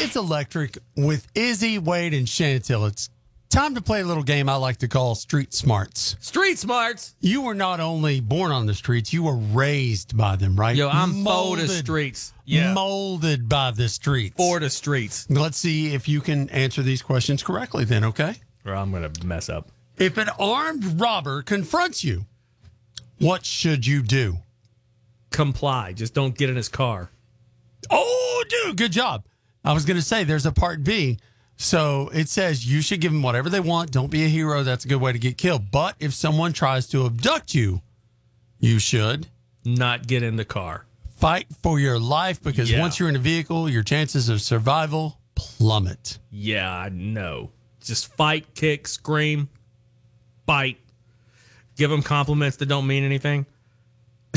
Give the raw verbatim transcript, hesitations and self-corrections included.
It's electric with Izzy, Wade, and Chantel. It's time to play a little game I like to call Street Smarts. Street Smarts. You were not only born on the streets, you were raised by them, right? Yo, I'm for molded, the streets. Yeah. Molded by the streets. For the streets. Let's see if you can answer these questions correctly then, okay? Or I'm going to mess up. If an armed robber confronts you, what should you do? Comply. Just don't get in his car. Oh, dude, good job. I was going to say there's a part B. So it says you should give them whatever they want. Don't be a hero. That's a good way to get killed. But if someone tries to abduct you, you should not get in the car. Fight for your life because yeah. once you're in a vehicle, your chances of survival plummet. Yeah, I know. Just fight, kick, scream, bite. Give them compliments that don't mean anything.